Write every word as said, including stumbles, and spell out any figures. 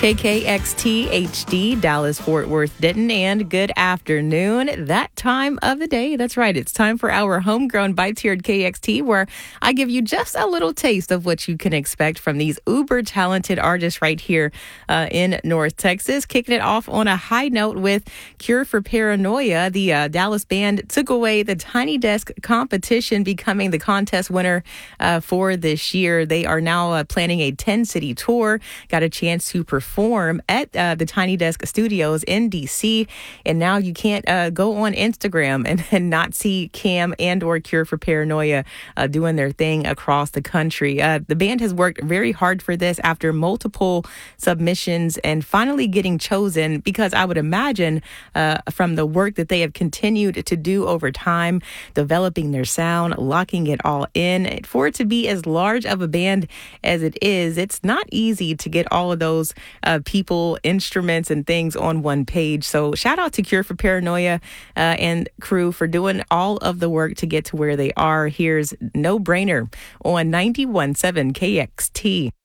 K K X T H D, Dallas, Fort Worth, Denton, and good afternoon. That time of the day, that's right, it's time for our Homegrown Bites here at K X T, where I give you just a little taste of what you can expect from these uber talented artists right here uh, in North Texas. Kicking it off on a high note with Cure for Paranoia. The uh, Dallas band took away the Tiny Desk competition, becoming the contest winner uh, for this year. They are now uh, planning a ten-city tour. Got a chance to perform at uh, the Tiny Desk Studios in D C, and now you can't uh, go on Instagram and, and not see Cam and or Cure for Paranoia uh, doing their thing across the country. Uh, the band has worked very hard for this after multiple submissions and finally getting chosen, because I would imagine uh, from the work that they have continued to do over time, developing their sound, locking it all in, for it to be as large of a band as it is, it's not easy to get all of those Uh, people, instruments, and things on one page. So shout out to Cure for Paranoia uh, and crew for doing all of the work to get to where they are. Here's No Brainer on ninety-one point seven K X T.